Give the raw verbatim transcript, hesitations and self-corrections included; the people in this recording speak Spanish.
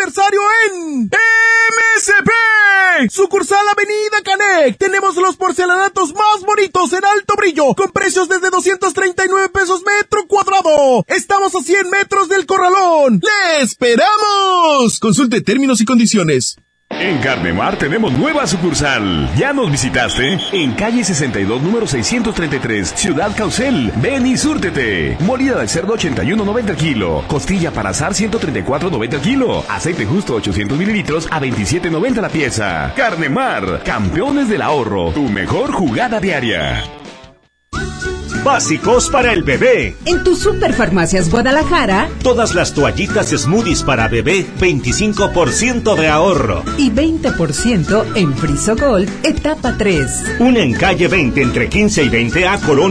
aniversario en M S P, sucursal Avenida Canec. Tenemos los porcelanatos más bonitos en alto brillo, con precios desde doscientos treinta y nueve pesos metro cuadrado. Estamos a cien metros del Corralón. ¡Le esperamos! Consulte términos y condiciones. En Carnemar tenemos nueva sucursal. ¿Ya nos visitaste? En calle sesenta y dos, número seiscientos treinta y tres, Ciudad Caucel. Ven y súrtete. Molida de cerdo ochenta y uno noventa el kilo. Costilla para asar ciento treinta y cuatro noventa el kilo. Aceite justo ochocientos mililitros a veintisiete noventa la pieza. Carnemar, campeones del ahorro. Tu mejor jugada diaria. Básicos para el bebé. En tu Superfarmacias Guadalajara, todas las toallitas Smoothies para bebé, veinticinco por ciento de ahorro. Y veinte por ciento en Friso Gold, etapa tres. Una en calle veinte entre quince y veinte a Colón.